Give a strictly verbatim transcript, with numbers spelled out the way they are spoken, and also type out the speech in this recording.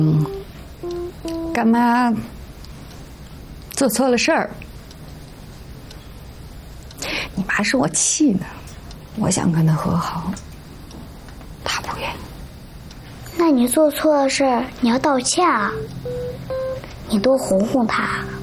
嗯，干妈做错了事儿，你妈生我气呢，我想跟她和好，她不愿意。 那你做错了事儿，你要道歉啊！你多哄哄她。